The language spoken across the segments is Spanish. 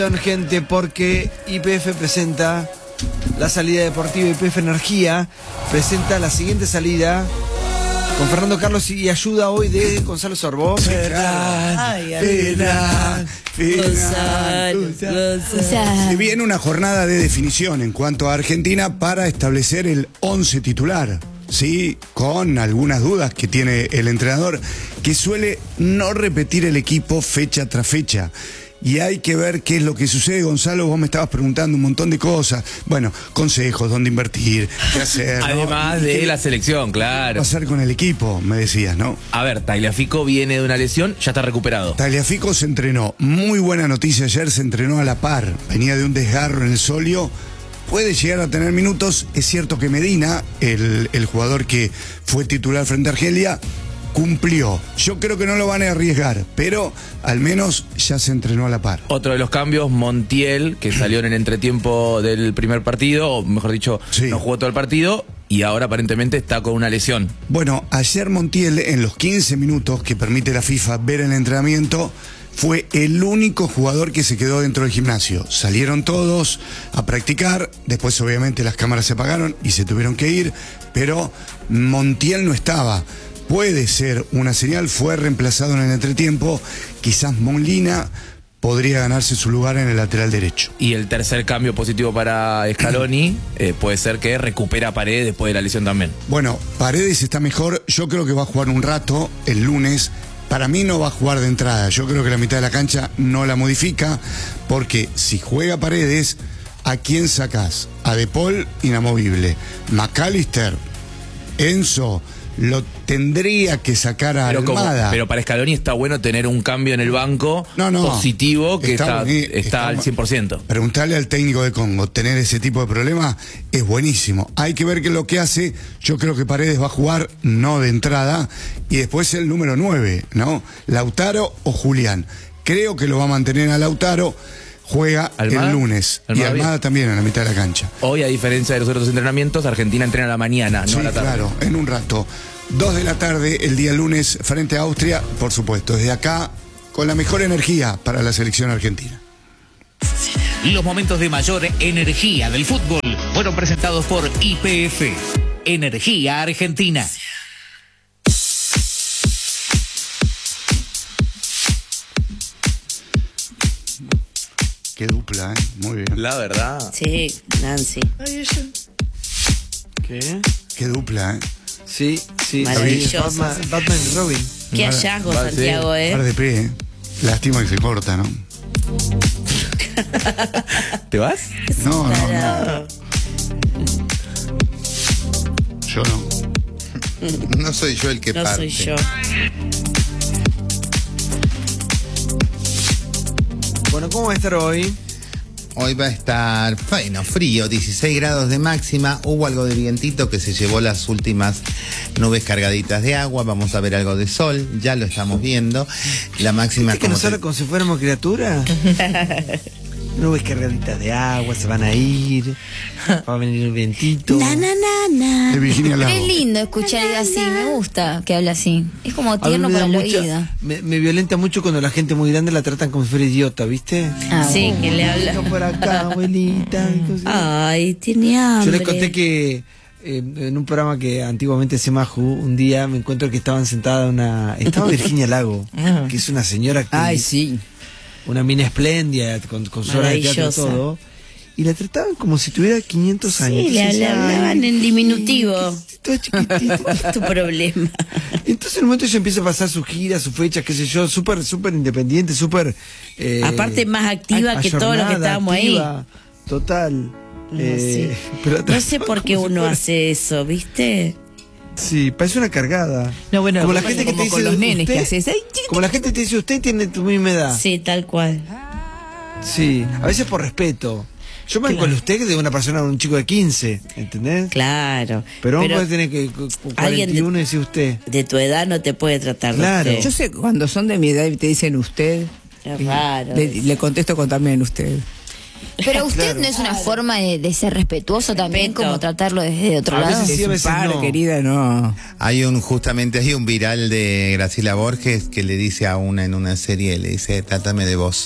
Gente, porque YPF presenta la salida deportiva. YPF Energía presenta la siguiente salida con Fernando Carlos y ayuda hoy de Gonzalo Sorbó. Se viene una jornada de definición en cuanto a Argentina para establecer el 11 titular. Sí, con algunas dudas que tiene el entrenador, que suele no repetir el equipo fecha tras fecha. Y hay que ver qué es lo que sucede. Gonzalo, vos me estabas preguntando un montón de cosas. Bueno, consejos, dónde invertir, qué hacer. Además de la selección, claro. ¿Qué pasar con el equipo? Me decías, ¿no? A ver, Tagliafico viene de una lesión, ya está recuperado. Tagliafico se entrenó. Muy buena noticia ayer, se entrenó a la par. Venía de un desgarro en el solio. Puede llegar a tener minutos. Es cierto que Medina, el jugador que fue titular frente a Argelia, cumplió. Yo creo que no lo van a arriesgar, pero al menos ya se entrenó a la par. Otro de los cambios, Montiel, que salió en el entretiempo del primer partido, o mejor dicho, sí, no jugó todo el partido, y ahora aparentemente está con una lesión. Bueno, ayer Montiel, en los 15 minutos que permite la FIFA ver el entrenamiento, fue el único jugador que se quedó dentro del gimnasio. Salieron todos a practicar, después obviamente las cámaras se apagaron y se tuvieron que ir, pero Montiel no estaba. Puede ser una señal, fue reemplazado en el entretiempo. Quizás Molina podría ganarse su lugar en el lateral derecho. Y el tercer cambio positivo para Scaloni puede ser que recupera a Paredes después de la lesión también. Bueno, Paredes está mejor. Yo creo que va a jugar un rato el lunes. Para mí no va a jugar de entrada. Yo creo que la mitad de la cancha no la modifica, porque si juega Paredes, ¿a quién sacás? A De Paul, inamovible. McAllister, Enzo, lo tendría que sacar a Almada. Pero para Scaloni está bueno tener un cambio en el banco positivo que está al 100%. Preguntarle al técnico de Congo, tener ese tipo de problemas es buenísimo. Hay que ver qué es lo que hace. Yo creo que Paredes va a jugar no de entrada, y después el número 9, ¿no? Lautaro o Julián. Creo que lo va a mantener a Lautaro. Juega ¿Almada? El lunes. Y Almada también en la mitad de la cancha. Hoy, a diferencia de los otros entrenamientos, Argentina entrena a la mañana, no a la tarde. Claro, en un rato. 2 de la tarde el día lunes frente a Austria, por supuesto, desde acá, con la mejor energía para la selección argentina. Los momentos de mayor energía del fútbol fueron presentados por YPF, Energía Argentina. Qué dupla, muy bien. La verdad. Sí, Nancy. Ay, ella. ¿Qué? Qué dupla, Sí, sí. Maravilloso. Batman y Robin. Qué hallazgo, Santiago, Par de P, Lástima que se corta, ¿no? ¿Te vas? No. Yo no. No soy yo el que No parte. soy yo. Bueno, ¿cómo va a estar hoy? Hoy va a estar frío, 16 grados de máxima. Hubo algo de vientito que se llevó las últimas nubes cargaditas de agua. Vamos a ver algo de sol, ya lo estamos viendo. La máxima... ¿Que nos habla como si fuéramos criaturas? Nubes cargaditas de agua, se van a ir, va a venir el vientito. De Virginia Lago. Es lindo escuchar así, me gusta que hable así. Es como tierno para el oído. Me violenta mucho cuando la gente muy grande la tratan como si fuera idiota, ¿viste? Sí, que le habla. Venga por acá, abuelita. Ay, tiene hambre. Yo les conté que en un programa que antiguamente se Maju, un día me encuentro que estaban sentada estaba Virginia Lago, que es una señora que... Ay, sí. Una mina espléndida, con su hora de teatro y todo. Y la trataban como si tuviera 500 años. Sí, le hablaban en diminutivo. Toda chiquitita. ¿Cuál es tu problema? Entonces en un momento ella empieza a pasar sus giras, sus fechas, qué sé yo, súper independiente, súper... Aparte más activa que todos los que estábamos activa, ahí. Total. Sí. Pero no sé por qué uno hace eso, ¿viste? Sí, parece una cargada. No, bueno, como la gente que te dice con los nenes usted, que haces. Ay, como la gente te dice, usted tiene tu misma edad. Sí, tal cual. Sí, a veces por respeto. Yo me banco el usted de una persona, un chico de 15, ¿entendés? Claro. Pero vos podés tener que 41 y decir usted. De tu edad no te puede tratar Claro. de usted. yo sé, cuando son de mi edad y te dicen usted, Es raro. le contesto con también usted. Pero usted no es una forma de ser respetuoso también, como tratarlo desde otro A lado. veces sí, a veces Par, no. querida, no. Hay un viral de Graciela Borges que le dice a una en una serie, le dice, trátame de vos.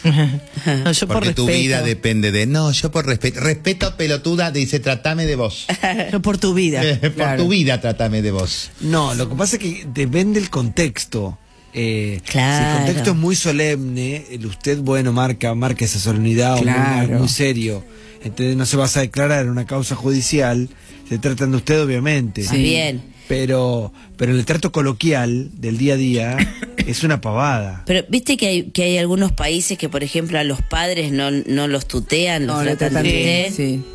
No, yo por Porque tu respeto. vida depende de... No, yo por respeto. Respeto, pelotuda, dice, tratame de vos. Yo por tu vida. Por tu vida, tratame de vos. No, lo que pasa es que depende del contexto. Si Claro. el contexto es muy solemne, usted, bueno, marca esa solemnidad, Claro. o muy serio. Entonces no se vas a declarar una causa judicial, se tratan de usted, obviamente. Más bien. Pero el trato coloquial del día a día es una pavada. Pero viste que hay algunos países que, por ejemplo, a los padres no los tutean, los No, lo tratan tratan de bien. usted. Sí.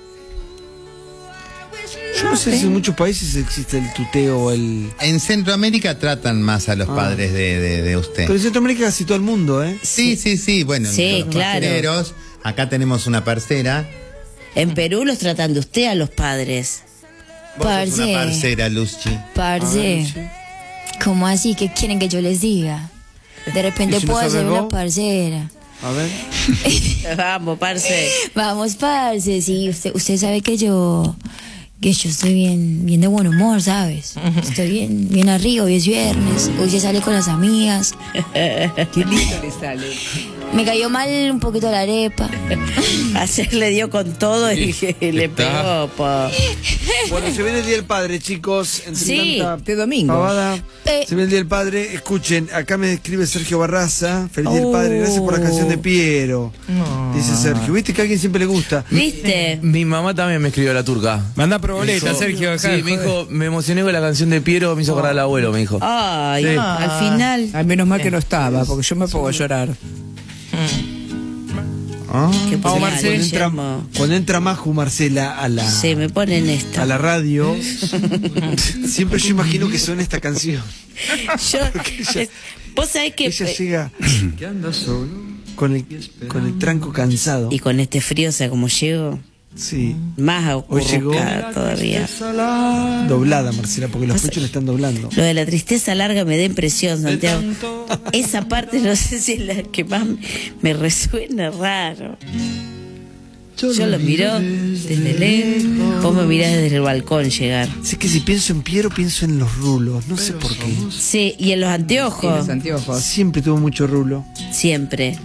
Yo no sé si en muchos países existe el tuteo o el... En Centroamérica tratan más a los padres de usted. Pero en Centroamérica casi todo el mundo, ¿eh? Sí. Bueno, Sí, los claro. parceros, acá tenemos una parcera. En Perú los tratan de usted a los padres. Vos sos Parce. una parcera, Luzchi. Parce. ¿Cómo así? ¿Qué quieren que yo les diga? De repente ¿Y si no puedo sabes ser una vos? parcera. A ver. Vamos, parce. Vamos, parce. Sí, usted sabe que yo estoy bien de buen humor, ¿sabes? Estoy bien arriba, hoy es viernes, hoy se sale con las amigas. Qué lindo le sale. Me cayó mal un poquito la arepa. Ayer le dio con todo y le pegó. Bueno, se viene el Día del Padre, chicos. Entre Sí, tanta este domingo. pavada, Eh. se viene el Día del Padre. Escuchen, acá me escribe Sergio Barraza. Feliz Día del Padre, gracias por la canción de Piero. Dice Sergio. ¿Viste que a alguien siempre le gusta? ¿Viste? Mi mamá también me escribió la turca. Manda proboleta, Sergio, acá. Sí, me dijo, me emocioné con la canción de Piero, me hizo acordar al abuelo, me dijo. Ay, al final. Ay, menos mal que no estaba, porque yo me pongo a llorar. Qué Cuando mal, entra, llamo. cuando entra Maju Marcela a la, Sí, me ponen esta. a la radio, siempre yo imagino que suena esta canción. Vos sabés que... Ella llega con el tranco cansado. Y con este frío, o sea, como llego, Sí. más Hoy llegó acurrucada todavía. doblada, Marcela, porque los pechos le están doblando. Lo de la tristeza larga me da impresión, Santiago. Esa parte no sé si es la que más me resuena raro. Yo lo miro desde lejos, vos me mirás desde el balcón llegar. Sé que si pienso en Piero, pienso en los rulos, no sé por qué. Sí, y en los Y anteojos, los anteojos. Siempre tuvo mucho rulo. siempre.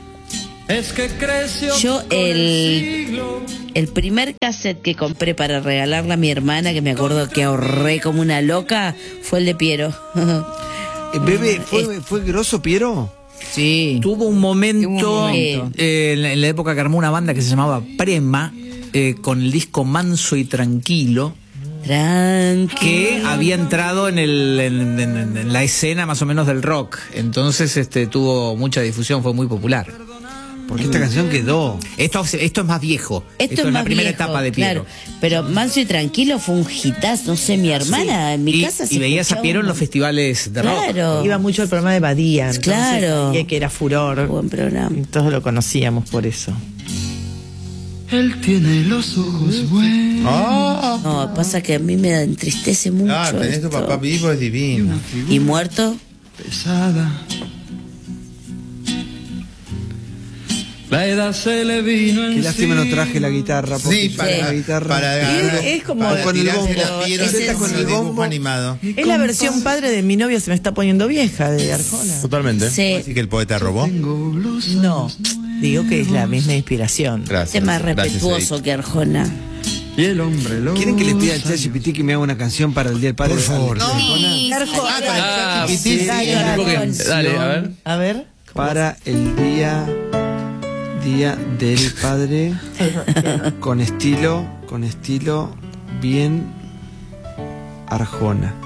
Yo el primer cassette que compré para regalarle a mi hermana, que me acuerdo que ahorré como una loca, fue el de Piero. Bebé, ¿fue grosso Piero? Sí. Tuvo un momento, Tuvo un momento. en la época que armó una banda que se llamaba Prema, con el disco Manso y Tranquilo, Tranquilo. que había entrado en la escena más o menos del rock. Entonces tuvo mucha difusión, fue muy popular. Porque esta canción quedó. Esto es más viejo. Esto es la más primera viejo, etapa de Piero. claro. Pero Manso y Tranquilo fue un hitazo, no sé, mi hermana en mi y, casa se y veías a escuchaba Piero en un- los festivales de rock. Claro. Iba mucho al programa de Badía. entonces Claro. sabía que era furor. Buen programa. Y todos lo conocíamos por eso. No, pasa que a mí me entristece mucho. Claro, tenés tu esto. papá vivo, es divino. ¿Y muerto? Qué lástima no traje la guitarra. porque Sí, yo para, la guitarra. para, Es como para con el tirarse bombo. la piedra Es con con el el dibujo bombo. animado. Es la versión padre de Mi novia se me está poniendo vieja de Arjona. Totalmente. Sí. Así que el poeta robó. No, digo que es la misma inspiración. Gracias. Es más Gracias, respetuoso Edith. que Arjona. ¿Quieren que les pida al ChatGPT que me haga una canción para el Día del Padre? Por favor. Sí, Arjona. Ah, para Ah, el ChatGPT, sí, sí. Dale, a ver. A ver. Para el Día del Padre con estilo bien Arjona.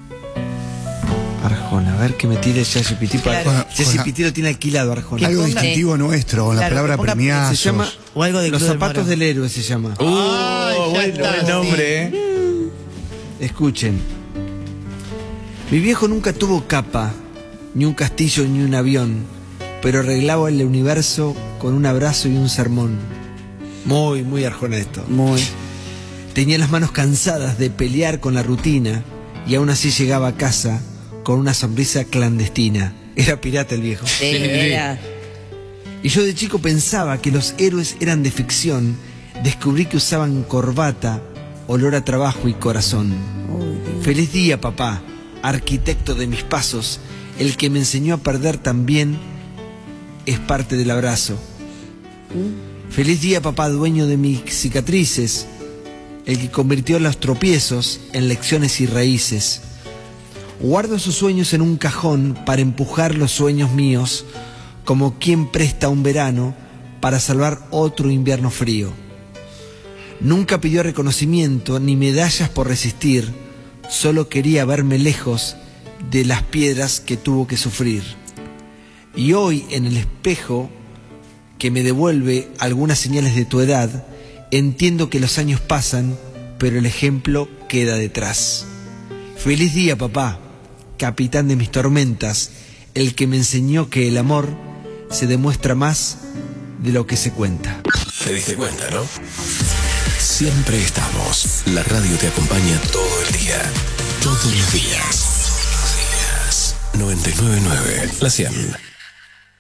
A ver que me tire ChatGPT para. Claro. ChatGPT lo tiene alquilado Arjona. Algo distintivo nuestro, la Claro, palabra que ponga- premiazos. Se llama O algo de Los Club del zapatos Moro. del héroe se llama. Ay, ya buen está, nombre, sí. Escuchen. Mi viejo nunca tuvo capa, ni un castillo, ni un avión, pero arreglaba el universo con un abrazo y un sermón. Muy, muy Arjona esto. Muy. Tenía las manos cansadas de pelear con la rutina y aún así llegaba a casa con una sonrisa clandestina. Era pirata el viejo. Sí, era. Y yo de chico pensaba que los héroes eran de ficción. Descubrí que usaban corbata, olor a trabajo y corazón. Feliz día, papá, arquitecto de mis pasos, el que me enseñó a perder también es parte del abrazo. Feliz día, papá, dueño de mis cicatrices, el que convirtió los tropiezos en lecciones y raíces. Guardo sus sueños en un cajón para empujar los sueños míos, como quien presta un verano para salvar otro invierno frío. Nunca pidió reconocimiento ni medallas por resistir, solo quería verme lejos de las piedras que tuvo que sufrir. Y hoy, en el espejo que me devuelve algunas señales de tu edad, entiendo que los años pasan, pero el ejemplo queda detrás. Feliz día, papá, capitán de mis tormentas, el que me enseñó que el amor se demuestra más de lo que se cuenta. Te diste cuenta, ¿no? Siempre estamos. La radio te acompaña todo el día. Todos los días. 99.9 La 100.